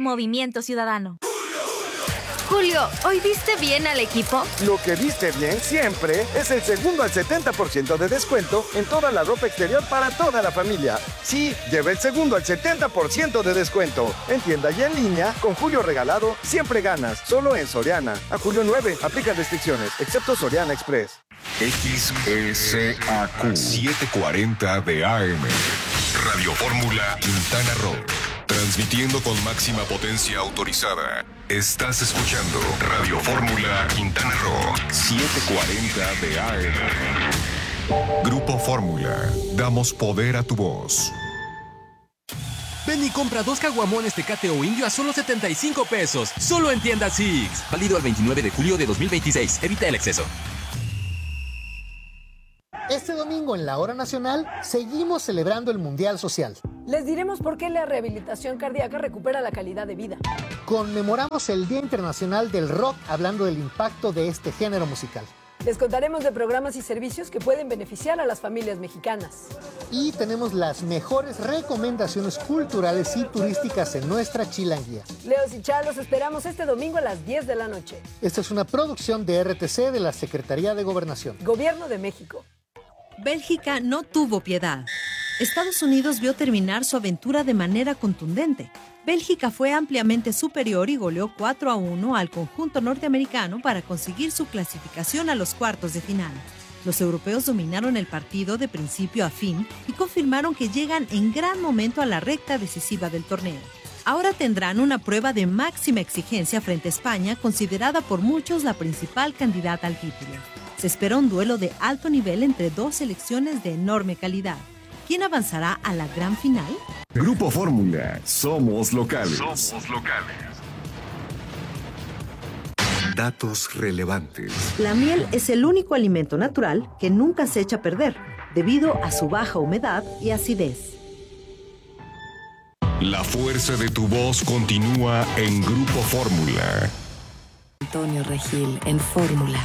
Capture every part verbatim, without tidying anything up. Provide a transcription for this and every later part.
Movimiento Ciudadano. Julio, ¿hoy viste bien al equipo? Lo que viste bien siempre es el segundo al setenta por ciento de descuento en toda la ropa exterior para toda la familia. Sí, lleva el segundo al setenta por ciento de descuento. En tienda y en línea, con Julio regalado, siempre ganas. Solo en Soriana. A julio nueve, aplica restricciones, excepto Soriana Express. X S A Q setecientos cuarenta de A M. Radio Fórmula Quintana Roo. Transmitiendo con máxima potencia autorizada. Estás escuchando Radio Fórmula Quintana Roo setecientos cuarenta de A M. Grupo Fórmula. Damos poder a tu voz. Ven y compra dos caguamones Tecate o Indio a solo setenta y cinco pesos. Solo en tienda Six. Válido al veintinueve de julio de dos mil veintiséis. Evita el exceso. Este domingo en la Hora Nacional seguimos celebrando el Mundial Social. Les diremos por qué la rehabilitación cardíaca recupera la calidad de vida. Conmemoramos el Día Internacional del Rock hablando del impacto de este género musical. Les contaremos de programas y servicios que pueden beneficiar a las familias mexicanas. Y tenemos las mejores recomendaciones culturales y turísticas en nuestra chilanguía. Leos y Chá, los esperamos este domingo a las diez de la noche. Esta es una producción de R T C de la Secretaría de Gobernación. Gobierno de México. Bélgica no tuvo piedad. Estados Unidos vio terminar su aventura de manera contundente. Bélgica fue ampliamente superior y goleó cuatro a uno al conjunto norteamericano para conseguir su clasificación a los cuartos de final. Los europeos dominaron el partido de principio a fin y confirmaron que llegan en gran momento a la recta decisiva del torneo. Ahora tendrán una prueba de máxima exigencia frente a España, considerada por muchos la principal candidata al título. Se espera un duelo de alto nivel entre dos selecciones de enorme calidad. ¿Quién avanzará a la gran final? Grupo Fórmula. Somos locales. Somos locales. Datos relevantes. La miel es el único alimento natural que nunca se echa a perder, debido a su baja humedad y acidez. La fuerza de tu voz continúa en Grupo Fórmula. Antonio Regil en Fórmula.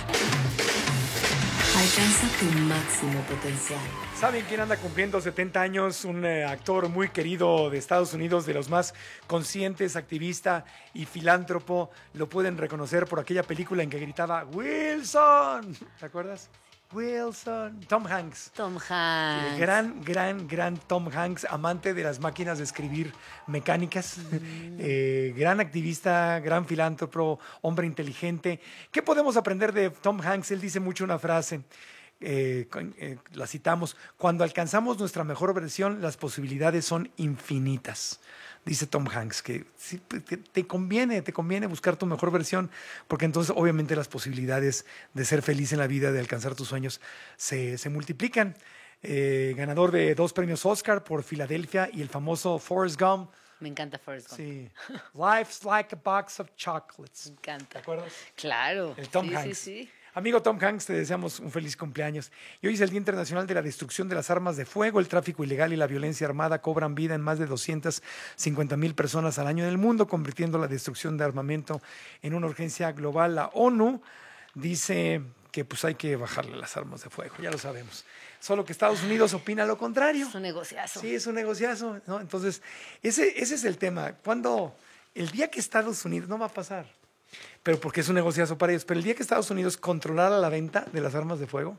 Alcanza tu máximo potencial. ¿Saben quién anda cumpliendo setenta años? Un eh, actor muy querido de Estados Unidos, de los más conscientes, activista y filántropo. Lo pueden reconocer por aquella película en que gritaba ¡Wilson! ¿Te acuerdas? Wilson. Tom Hanks. Tom Hanks. El gran, gran, gran Tom Hanks, amante de las máquinas de escribir mecánicas. Mm. Eh, gran activista, gran filántropo, hombre inteligente. ¿Qué podemos aprender de Tom Hanks? Él dice mucho una frase. Eh, eh, la citamos: cuando alcanzamos nuestra mejor versión, las posibilidades son infinitas. Dice Tom Hanks que sí, te, te conviene, te conviene buscar tu mejor versión, porque entonces obviamente las posibilidades de ser feliz en la vida, de alcanzar tus sueños, se, se multiplican. Eh, ganador de dos premios Oscar por Filadelfia y el famoso Forrest Gump. Me encanta Forrest Gump. Sí. Life's like a box of chocolates. Me encanta. ¿Te acuerdas? Claro. El Tom sí, Hanks. Sí, sí. Amigo Tom Hanks, te deseamos un feliz cumpleaños. Y hoy es el Día Internacional de la Destrucción de las Armas de Fuego. El tráfico ilegal y la violencia armada cobran vida en más de doscientas cincuenta mil personas al año en el mundo, convirtiendo la destrucción de armamento en una urgencia global. La ONU dice que pues hay que bajarle las armas de fuego, ya lo sabemos. Solo que Estados Unidos opina lo contrario. Es un negociazo. Sí, es un negociazo, ¿no? Entonces, ese, ese es el tema. Cuando el día que Estados Unidos, no va a pasar, pero porque es un negociazo para ellos, pero el día que Estados Unidos controlara la venta de las armas de fuego,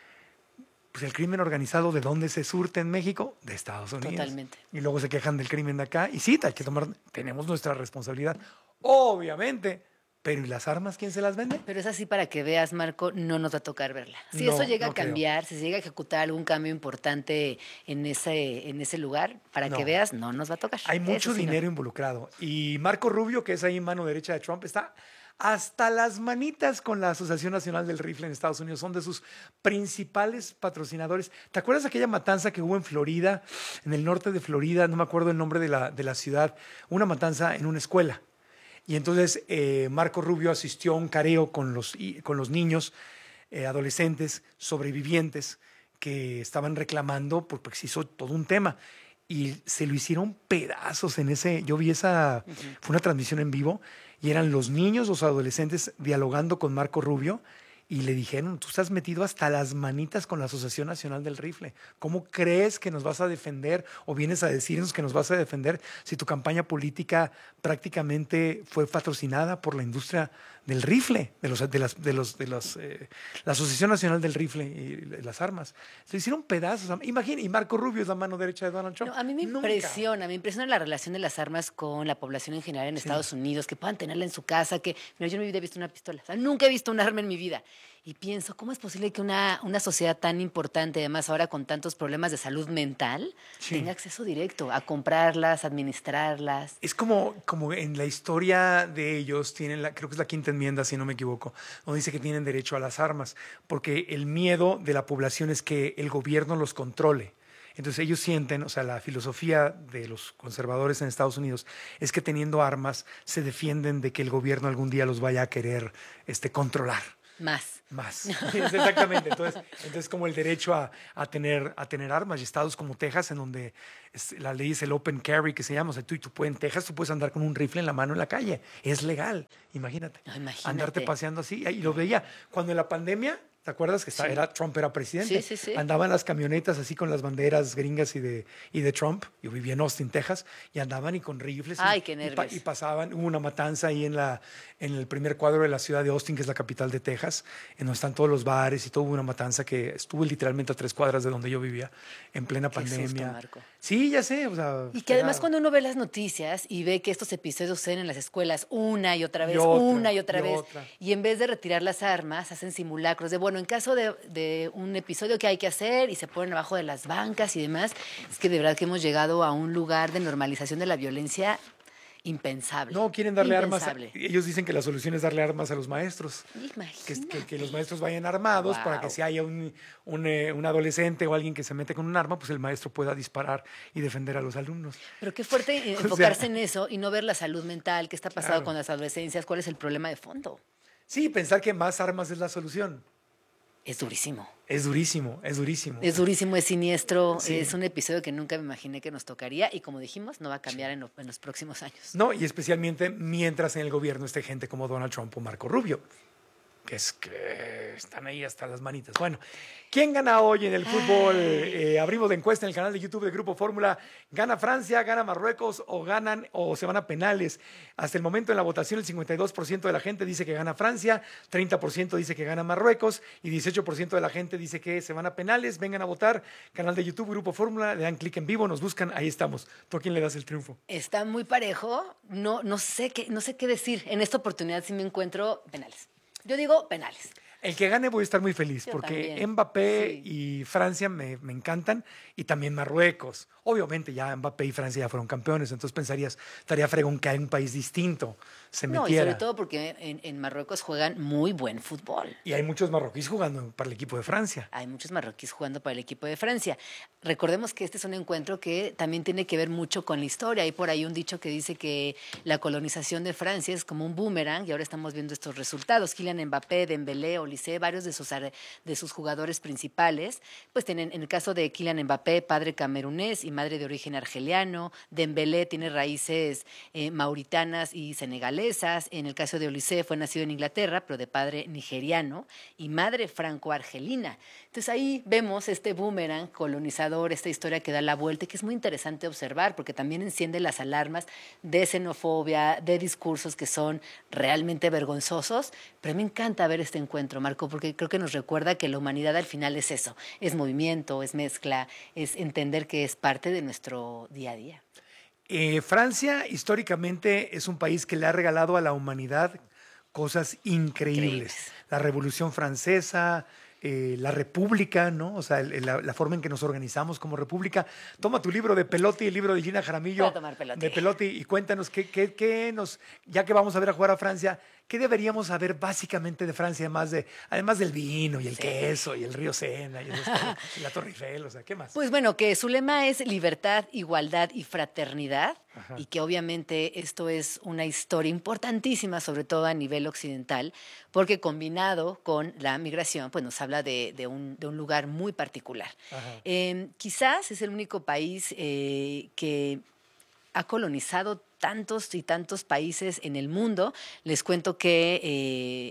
pues el crimen organizado, ¿de dónde se surte en México? De Estados Unidos. Totalmente. Y luego se quejan del crimen de acá. Y sí, hay que tomar, tenemos nuestra responsabilidad, obviamente. Pero ¿y las armas quién se las vende? Pero es así para que veas, Marco, no nos va a tocar verla. Si No, eso llega no a cambiar, creo. Si se llega a ejecutar algún cambio importante en ese, en ese lugar, para No. que veas, no nos va a tocar. Hay mucho Eso sí, dinero no. involucrado. Y Marco Rubio, que es ahí mano derecha de Trump, está hasta las manitas con la Asociación Nacional del Rifle en Estados Unidos. Son de sus principales patrocinadores. ¿Te acuerdas de aquella matanza que hubo en Florida, en el norte de Florida? No me acuerdo el nombre de la, de la ciudad. Una matanza en una escuela. Y entonces eh, Marco Rubio asistió a un careo con los, con los niños, eh, adolescentes, sobrevivientes, que estaban reclamando, porque se hizo todo un tema. Y se lo hicieron pedazos en ese... Yo vi esa... Uh-huh. Fue una transmisión en vivo, y eran los niños, los adolescentes, dialogando con Marco Rubio, y le dijeron, tú estás metido hasta las manitas con la Asociación Nacional del Rifle. ¿Cómo crees que nos vas a defender o vienes a decirnos que nos vas a defender si tu campaña política prácticamente fue patrocinada por la industria del rifle, de los, de las, de los, de los, eh, la Asociación Nacional del Rifle y las armas? Se hicieron pedazos. Imagina, y Marco Rubio es la mano derecha de Donald Trump. No, a mí me Nunca. impresiona, me impresiona la relación de las armas con la población en general en Sí. Estados Unidos, que puedan tenerla en su casa, que mira, yo en mi vida he visto una pistola, o sea, nunca he visto un arma en mi vida. Y pienso, ¿cómo es posible que una, una sociedad tan importante, además ahora con tantos problemas de salud mental, Sí. tenga acceso directo a comprarlas, administrarlas? Es como, como en la historia de ellos, tienen la, creo que es la quinta enmienda, si no me equivoco, donde dice que tienen derecho a las armas, porque el miedo de la población es que el gobierno los controle. Entonces ellos sienten, o sea, la filosofía de los conservadores en Estados Unidos es que teniendo armas se defienden de que el gobierno algún día los vaya a querer este, controlar. Más. Más. Exactamente. Entonces, entonces como el derecho a, a, tener, a tener armas. Y estados como Texas, en donde es, la ley es el open carry, que se llama. O sea, tú, y tú puedes, en Texas tú puedes andar con un rifle en la mano en la calle. Es legal. Imagínate. No, imagínate. Andarte paseando así. Y lo veía. Cuando en la pandemia, ¿te acuerdas que estaba, Sí. era, Trump era presidente? Sí, sí, sí. Andaban las camionetas así con las banderas gringas y de, y de Trump. Yo vivía en Austin, Texas. Y andaban y con rifles. Ay, y, qué y, pa- nervios. y pasaban. Hubo una matanza ahí en, la, en el primer cuadro de la ciudad de Austin, que es la capital de Texas, en donde están todos los bares y todo. Hubo una matanza que estuvo literalmente a tres cuadras de donde yo vivía, en plena Qué susto, pandemia. Marco. Sí, ya sé. O sea, Y que además era- cuando uno ve las noticias y ve que estos episodios suceden en las escuelas una y otra vez, Y otra, una y otra y vez, otra. y en vez de retirar las armas, hacen simulacros de, bueno, en caso de, de un episodio que hay que hacer, y se ponen abajo de las bancas y demás, es que de verdad que hemos llegado a un lugar de normalización de la violencia impensable. No, quieren darle armas. a- Impensable. ellos dicen que la solución es darle armas a los maestros. Que, Imagínate. que- que los maestros vayan armados para que Wow. si haya un, un, eh, un adolescente o alguien que se mete con un arma, pues el maestro pueda disparar y defender a los alumnos. Pero qué fuerte eh, O enfocarse sea, en eso y no ver la salud mental, qué está pasando Claro. con las adolescencias, cuál es el problema de fondo. Sí, pensar que más armas es la solución. Es durísimo. Es durísimo, es durísimo. Es durísimo, es siniestro, Sí. es un episodio que nunca me imaginé que nos tocaría y como dijimos, no va a cambiar en, lo- en los próximos años. No, y especialmente mientras en el gobierno esté gente como Donald Trump o Marco Rubio, que es que están ahí hasta las manitas. Bueno, ¿quién gana hoy en el fútbol? Eh, abrimos la encuesta en el canal de YouTube de Grupo Fórmula. ¿Gana Francia, gana Marruecos o ganan o se van a penales? Hasta el momento en la votación el cincuenta y dos por ciento de la gente dice que gana Francia, treinta por ciento dice que gana Marruecos y dieciocho por ciento de la gente dice que se van a penales. Vengan a votar. Canal de YouTube Grupo Fórmula, le dan clic en vivo, nos buscan, ahí estamos. ¿Tú a quién le das el triunfo? Está muy parejo, no, no, sé qué, no sé qué decir. En esta oportunidad sí me encuentro penales. Yo digo penales. El que gane voy a estar muy feliz Yo porque también, Mbappé sí. y Francia me, me encantan y también Marruecos. Obviamente ya Mbappé y Francia ya fueron campeones, entonces pensarías, estaría fregón que hay un país distinto se No, y metiera. sobre todo porque en, en Marruecos juegan muy buen fútbol. Y hay muchos marroquíes jugando para el equipo de Francia. Hay muchos marroquíes jugando para el equipo de Francia. Recordemos que este es un encuentro que también tiene que ver mucho con la historia. Hay por ahí un dicho que dice que la colonización de Francia es como un boomerang y ahora estamos viendo estos resultados. Kylian Mbappé, Dembélé, Olise, varios de sus, ar- de sus jugadores principales, pues tienen, en el caso de Kylian Mbappé, padre camerunés y madre de origen argeliano. Dembélé tiene raíces eh, mauritanas y senegalesas. En el caso de Olise fue nacido en Inglaterra, pero de padre nigeriano y madre franco-argelina. Entonces ahí vemos este boomerang colonizador, esta historia que da la vuelta y que es muy interesante observar porque también enciende las alarmas de xenofobia, de discursos que son realmente vergonzosos. Pero me encanta ver este encuentro, Marco, porque creo que nos recuerda que la humanidad al final es eso, es movimiento, es mezcla, es entender que es parte de nuestro día a día. Eh, Francia históricamente es un país que le ha regalado a la humanidad cosas increíbles. Increíbles. La Revolución Francesa, eh, la República, ¿no? O sea, el- la, la forma en que nos organizamos como República. Toma tu libro de Pelotti, el libro de Gina Jaramillo. Voy a tomar Pelotti. De Pelotti y cuéntanos qué, qué, qué nos, ya que vamos a ver a jugar a Francia, ¿qué deberíamos saber básicamente de Francia, además, de, además del vino y el queso y el río Sena y, esos- y la Torre Eiffel? O sea, ¿qué más? Pues bueno, que su lema es libertad, igualdad y fraternidad, Ajá. y que obviamente esto es una historia importantísima, sobre todo a nivel occidental, porque combinado con la migración, pues nos habla de, de un, de un lugar muy particular. Ajá. Eh, quizás es el único país eh, que ha colonizado tantos y tantos países en el mundo. Les cuento que eh,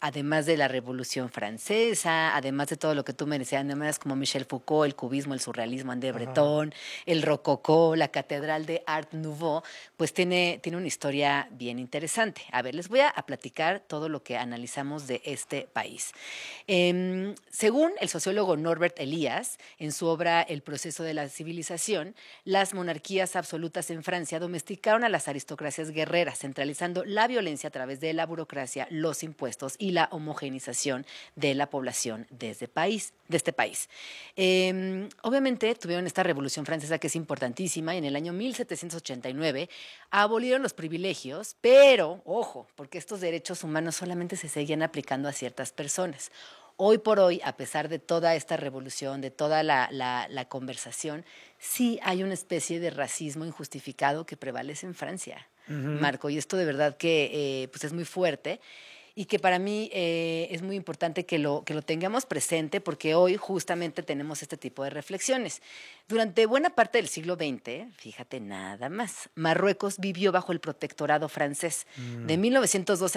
además de la Revolución Francesa, además de todo lo que tú me decías, además como Michel Foucault, el cubismo, el surrealismo, André Breton, el rococó, la catedral de Art Nouveau, pues tiene, tiene una historia bien interesante. A ver, les voy a, a platicar todo lo que analizamos de este país. Eh, según el sociólogo Norbert Elias, en su obra El proceso de la civilización, las monarquías absolutas en Francia domesticaron a las aristocracias guerreras, centralizando la violencia a través de la burocracia, los impuestos y la homogeneización de la población de este país. De este país. Eh, obviamente tuvieron esta Revolución Francesa que es importantísima y en el año mil setecientos ochenta y nueve abolieron los privilegios, pero, ojo, porque estos derechos humanos solamente se seguían aplicando a ciertas personas. Hoy por hoy, a pesar de toda esta revolución, de toda la, la, la conversación, sí hay una especie de racismo injustificado que prevalece en Francia, uh-huh. Marco, y esto de verdad que eh, pues es muy fuerte. Y que para mí eh, es muy importante que lo, que lo tengamos presente porque hoy justamente tenemos este tipo de reflexiones. Durante buena parte del siglo veinte, fíjate nada más, Marruecos vivió bajo el protectorado francés. Mm. De mil novecientos doce